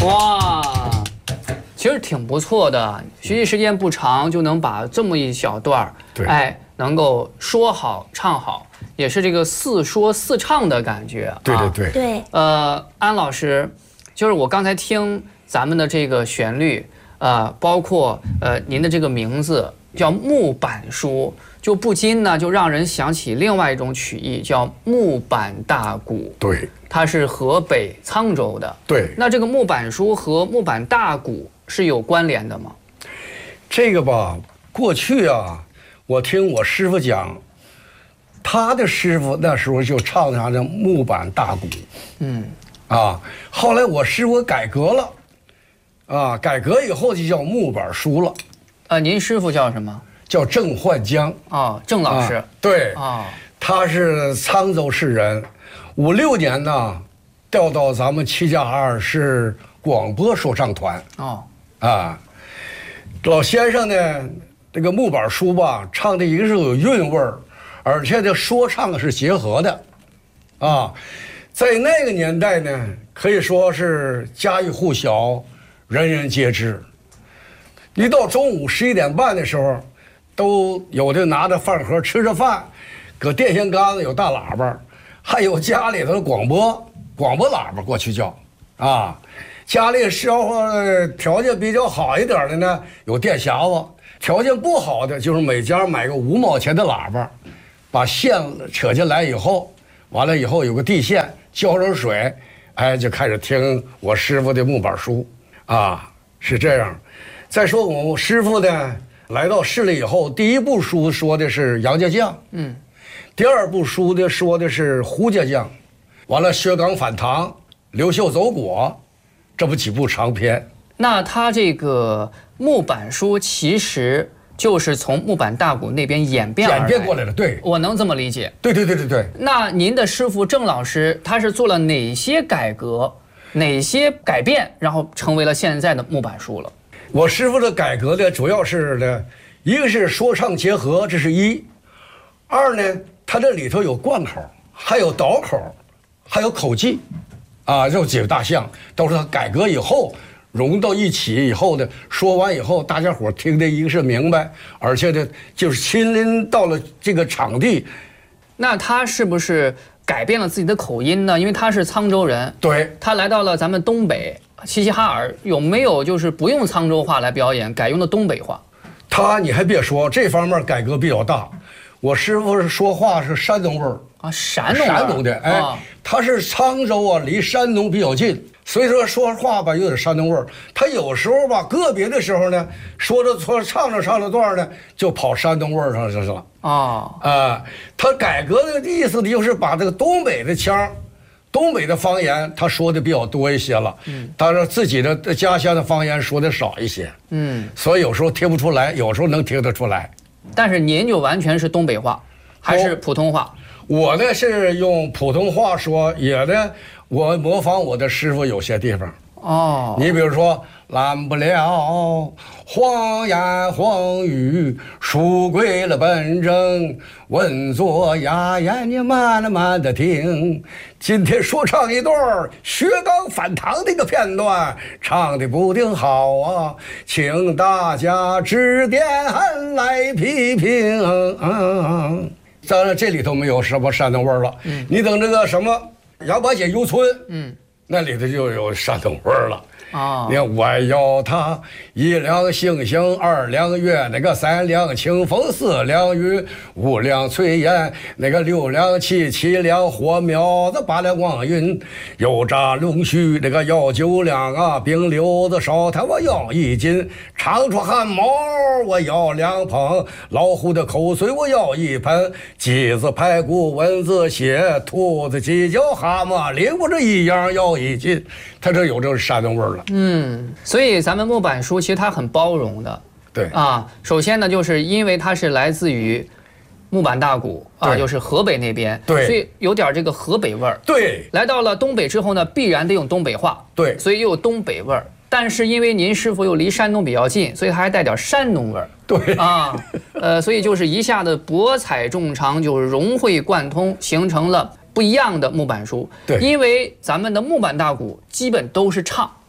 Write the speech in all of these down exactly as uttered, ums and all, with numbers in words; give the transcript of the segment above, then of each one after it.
哇，其实挺不错的，学习时间不长就能把这么一小段儿，哎，能够说好唱好，也是这个似说似唱的感觉。 对对对对。 呃，安老师，就是我刚才听咱们的这个旋律，呃，包括呃您的这个名字叫木板书，就不禁呢就让人想起另外一种曲艺，叫木板大鼓。 对， 它是河北沧州的。 对， 那这个木板书和木板大鼓是有关联的吗？ 这个吧，过去啊，我听我师傅讲，他的师傅那时候就唱上这木板大鼓。 嗯， 啊，后来我师傅改革了，啊，改革以后就叫木板书了。 呃，您师傅叫什么？ 叫郑焕江。 哦，郑老师。 啊、对。 哦， 他是沧州市人，五六年呢，调到咱们七加二市广播说唱团。 哦。 啊，老先生呢，这个木板书吧，唱的一个是有韵味儿，而且这说唱是结合的，啊，在那个年代呢，可以说是家喻户晓，人人皆知。一到中午十一点半的时候，都有的拿着饭盒吃着饭，搁电线杆子有大喇叭，还有家里头的广播广播喇叭过去叫，啊，家里生活条件比较好一点的呢，有电匣子；条件不好的，就是每家买个五毛钱的喇叭，把线扯进来以后，完了以后有个地线，浇上水，哎，就开始听我师傅的木板书，啊，是这样。再说我师傅呢，来到市里以后，第一部书说的是杨家将，嗯，第二部书的说的是胡家将，完了薛刚反唐、刘秀走果，这不几部长篇。 那他这个木板书其实就是从木板大鼓那边演变而来演变过来的，对， 我能这么理解。 对对对对对。 那您的师傅郑老师，他是做了哪些改革、哪些改变，然后成为了现在的木板书了？ 我师傅的改革呢，主要是呢，一个是说唱结合，这是一；二呢，它这里头有贯口，还有倒口，还有口技，啊，这几个大项都是他改革以后融到一起以后的，说完以后，大家伙听的一个是明白，而且呢，就是亲临到了这个场地。 那他是不是改变了自己的口音呢？因为他是沧州人， 对， 他来到了咱们东北。齐齐哈尔有没有就是不用沧州话来表演，改用的东北话？ 他你还别说，这方面改革比较大。我师傅是说话是山东味儿啊，山东山东的，哎，哦、他是沧州啊，离山东比较近，所以说说话吧有点山东味儿。他有时候吧，个别的时候呢，说着说唱着唱着段呢，就跑山东味儿上去了。 哦， 啊，他改革的意思就是把这个东北的腔。东北的方言他说的比较多一些了，嗯，当然自己的家乡的方言说的少一些，嗯，所以有时候听不出来，有时候能听得出来。 但是您就完全是东北话，还是普通话？ 我呢是用普通话说，也呢我模仿我的师傅有些地方。哦，你比如说拦不了谎言谎语，书归了本正，稳坐哑眼，你慢了慢的听。今天说唱一段薛刚反唐的一个片段，唱的不定好啊，请大家指点来批评。嗯，当然这里头没有什么山东味了，嗯，你等这个什么杨八姐游村，嗯，那里头就有山东味了。啊！你看，我要他一两星星，二两月，那个三两清风，四两雨，五两炊烟，那个六两气，七两火苗子，八两光晕，油炸龙须，那个要九两啊，冰溜子烧炭我要一斤，长出汗毛我要两捧，老虎的口水我要一盆，鸡子排骨蚊子血，兔子鸡脚蛤蟆灵我这一样要一斤，他这有这个山东味儿。 嗯，所以咱们木板书其实它很包容的， 对啊。首先呢，就是因为它是来自于木板大鼓啊，就是河北那边， 对， 所以有点这个河北味儿。 对， 来到了东北之后呢，必然得用东北话， 对， 所以又有东北味儿。但是因为您师傅又离山东比较近，所以他还带点山东味儿。 对啊，呃，所以就是一下子博采众长，就是融会贯通，形成了不一样的木板书。 对， 因为咱们的木板大鼓基本都是唱。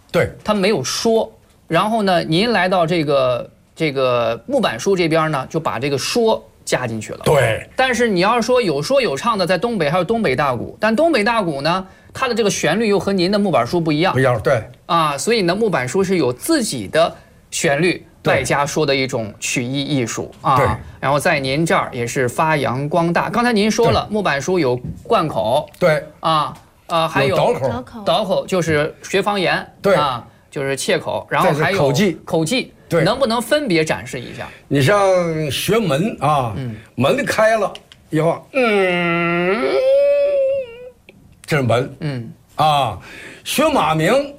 对， 它没有说。然后呢，您来到这个这个木板书这边呢，就把这个说加进去了。 对。 但是你要是说有说有唱的，在东北还有东北大鼓，但东北大鼓呢，它的这个旋律又和您的木板书不一样。 不一样，对。 啊，所以呢，木板书是有自己的旋律。外加说的一种曲艺艺术啊，然后在您这儿也是发扬光大。刚才您说了，木板书有贯口， 对啊，呃，还有倒口， 倒口就是学方言， 对啊，就是切口，然后还有口技， 口技，对，能不能分别展示一下？ 你像学门啊，嗯、门开了以后，嗯，这是门，嗯啊，学马鸣。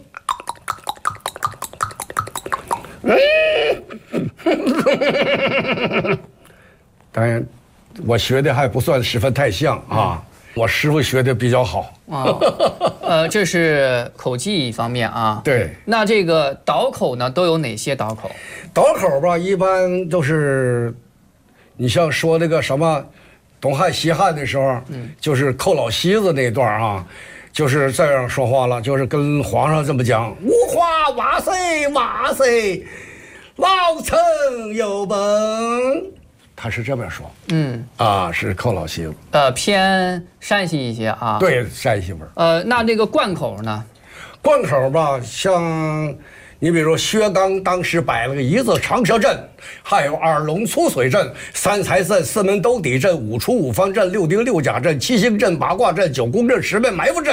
当然，我学的还不算十分太像啊，我师傅学的比较好啊。 呃，这是口技方面啊。 对。 那这个倒口呢，都有哪些倒口？ 倒口吧，一般都是，你像说那个什么，东汉西汉的时候，嗯，就是寇老西子那段啊。就是这样说话了，就是跟皇上这么讲：“无花瓦塞瓦塞，老臣有本。”他是这么说，嗯啊，是寇老西子， 呃，偏山西一些啊， 对，山西味儿。 呃，那这个贯口呢？ 贯口吧，像你比如薛刚当时摆了个一字长蛇阵，还有二龙出水阵、三才阵、四门兜底阵、五出五方阵、六丁六甲阵、七星阵、八卦阵、九宫阵、十面埋伏阵。